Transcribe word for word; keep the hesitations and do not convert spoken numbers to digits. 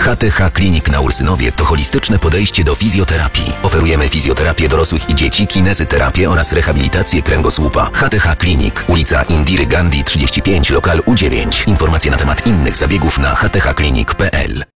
H T H Klinik na Ursynowie to holistyczne podejście do fizjoterapii. Oferujemy fizjoterapię dorosłych i dzieci, kinezyterapię oraz rehabilitację kręgosłupa. H T H Klinik, ulica Indiry Gandhi trzydzieści pięć, lokal U dziewięć. Informacje na temat innych zabiegów na h t h klinik kropka p l.